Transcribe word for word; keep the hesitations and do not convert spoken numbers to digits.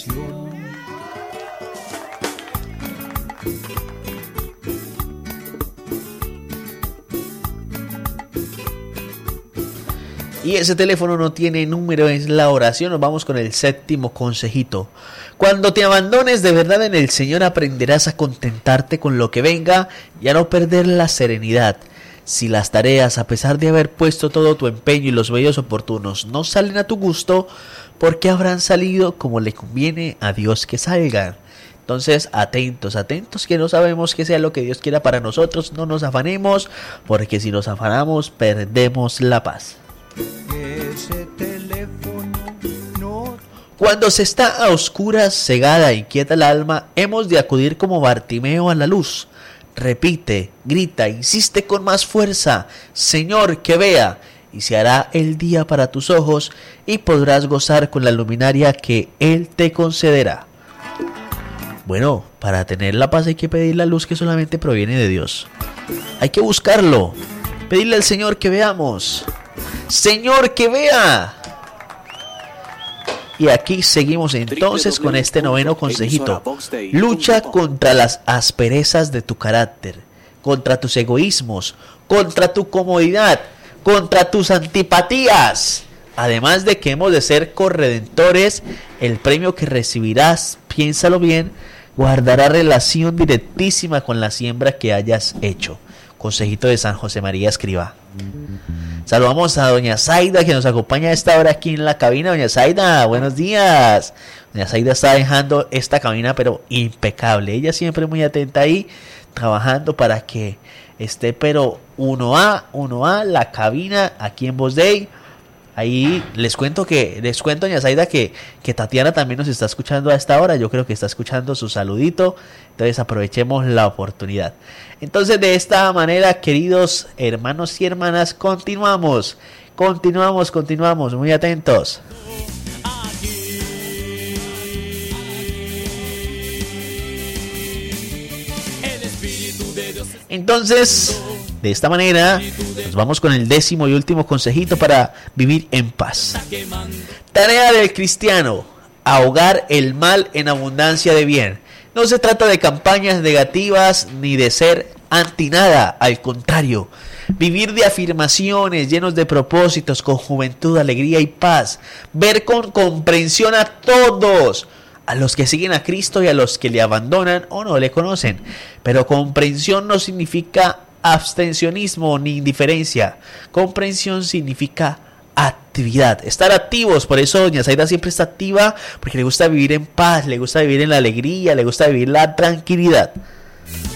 ilusión. Y ese teléfono no tiene número, es la oración. Nos vamos con el séptimo consejito. Cuando te abandones de verdad en el Señor, aprenderás a contentarte con lo que venga y a no perder la serenidad. Si las tareas, a pesar de haber puesto todo tu empeño y los medios oportunos, no salen a tu gusto, ¿por qué habrán salido como le conviene a Dios que salgan? Entonces, atentos, atentos, que no sabemos qué sea lo que Dios quiera para nosotros. No nos afanemos, porque si nos afanamos, perdemos la paz. Ese teléfono no... Cuando se está a oscuras, cegada e inquieta el alma, hemos de acudir como Bartimeo a la luz. Repite, grita, insiste con más fuerza, Señor, que vea, y se hará el día para tus ojos, y podrás gozar con la luminaria que Él te concederá. Bueno, para tener la paz hay que pedir la luz que solamente proviene de Dios. Hay que buscarlo, pedirle al Señor que veamos. Señor, que vea. Y aquí seguimos entonces con este noveno consejito. Lucha contra las asperezas de tu carácter, contra tus egoísmos, contra tu comodidad, contra tus antipatías. Además de que hemos de ser corredentores, el premio que recibirás, piénsalo bien, guardará relación directísima con la siembra que hayas hecho. Consejito de San José María Escrivá. Saludamos a doña Zaida, que nos acompaña a esta hora aquí en la cabina. Doña Zaida, buenos días. Doña Zaida está dejando esta cabina pero impecable. Ella siempre muy atenta ahí, trabajando para que esté pero uno A, uno A, la cabina aquí en Voz Day. Ahí les cuento que, les cuento, doña Zaida, que, que Tatiana también nos está escuchando a esta hora. Yo creo que está escuchando su saludito. Entonces aprovechemos la oportunidad. Entonces, de esta manera, queridos hermanos y hermanas, continuamos. Continuamos, continuamos. Muy atentos. Entonces, de esta manera, nos vamos con el décimo y último consejito para vivir en paz. Tarea del cristiano: ahogar el mal en abundancia de bien. No se trata de campañas negativas ni de ser anti nada, al contrario. Vivir de afirmaciones, llenos de propósitos, con juventud, alegría y paz. Ver con comprensión a todos, a los que siguen a Cristo y a los que le abandonan o no le conocen. Pero comprensión no significa abstencionismo ni indiferencia. Comprensión significa actividad, estar activos. Por eso doña Zaida siempre está activa, porque le gusta vivir en paz, le gusta vivir en la alegría, le gusta vivir la tranquilidad.